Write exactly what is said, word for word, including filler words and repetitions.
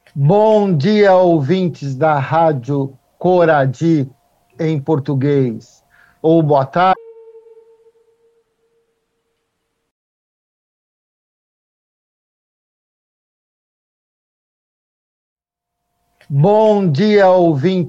Bom dia, ouvintes da Rádio Coradi em português. Ou boa tarde. Bom dia, ouvintes.